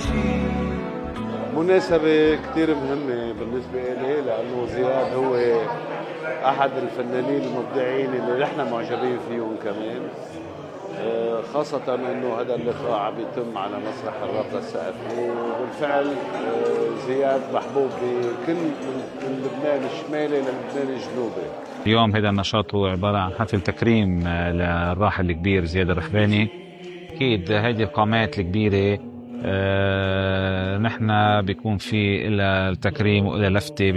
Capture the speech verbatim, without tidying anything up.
مناسبة كتير مهمة بالنسبة إلي لأنه زياد هو أحد الفنانين المبدعين اللي نحن معجبين فيهم كمان، خاصة أنه هذا اللقاء عم يتم على مسرح الرابطة الثقافية، وبالفعل زياد محبوب بكل من لبنان الشمالي للبنان الجنوبي. اليوم هذا النشاط هو عبارة عن حفل تكريم للراحل الكبير زياد الرحباني. أكيد هذه القامات الكبيرة آه نحن بيكون في إلى التكريم وإلى لفتة